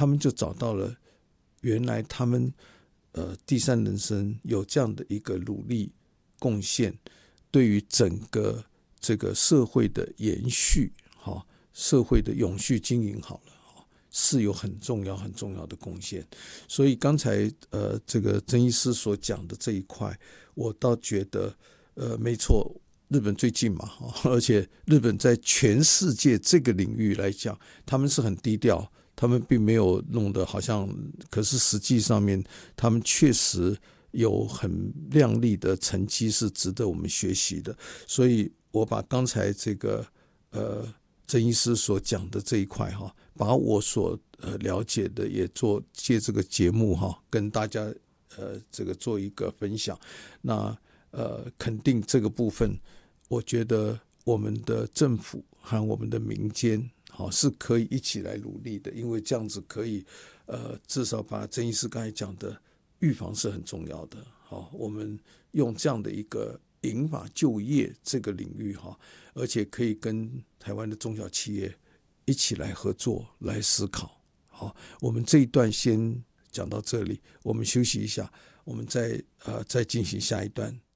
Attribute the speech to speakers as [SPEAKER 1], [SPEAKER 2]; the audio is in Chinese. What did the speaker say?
[SPEAKER 1] 他们就找到了原来他们第三人生有这样的一个努力贡献，对于整个这个社会的延续，社会的永续经营好了，是有很重要很重要的贡献。所以刚才这个曾医师所讲的这一块，我倒觉得没错，日本最近嘛，而且日本在全世界这个领域来讲，他们是很低调，他们并没有弄得好像，可是实际上面他们确实有很亮丽的成绩是值得我们学习的。所以我把刚才这个曾医师所讲的这一块把我所了解的也借这个节目跟大家这个做一个分享。那肯定这个部分，我觉得我们的政府和我们的民间是可以一起来努力的，因为这样子可以至少把曾医师刚才讲的预防是很重要的。我们用这样的一个银发就业这个领域而且可以跟台湾的中小企业一起来合作来思考。好，我们这一段先讲到这里，我们休息一下，我们再进行下一段。